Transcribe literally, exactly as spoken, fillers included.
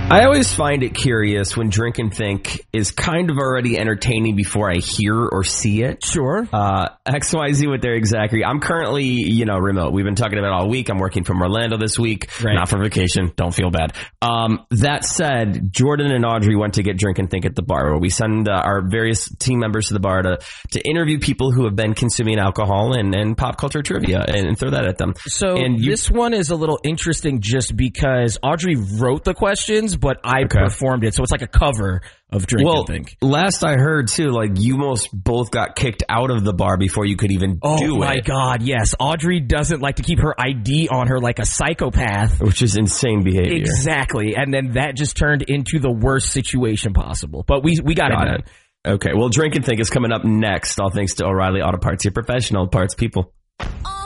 I always find it curious when Drink and Think is kind of already entertaining before I hear or see it. Sure. Uh, X Y Z with their exact. I'm currently, you know, remote. We've been talking about it all week. I'm working from Orlando this week. Right. Not for vacation. Don't feel bad. Um, that said, Jordan and Audrey went to get Drink and Think at the bar, where we send uh, our various team members to the bar to, to interview people who have been consuming alcohol and, and pop culture trivia and, and throw that at them. So and you, this one is a little interesting just because Audrey wrote the questions, but I Okay. performed it. So it's like a cover of Drink well, and Think. last I heard, too, like, you most both got kicked out of the bar before you could even Oh do it. Oh, my God, yes. Audrey doesn't like to keep her I D on her like a psychopath. Which is insane behavior. Exactly. And then that just turned into the worst situation possible. But we we got, Got it it. done. Okay, well, Drink and Think is coming up next, all thanks to O'Reilly Auto Parts, your professional parts people. Oh.